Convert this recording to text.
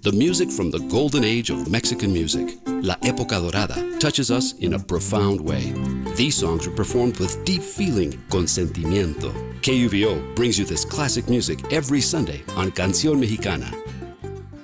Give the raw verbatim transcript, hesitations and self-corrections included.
The music from the golden age of Mexican music, La Época Dorada, touches us in a profound way. These songs are performed with deep feeling, con sentimiento. K U V O brings you this classic music every Sunday on Canción Mexicana.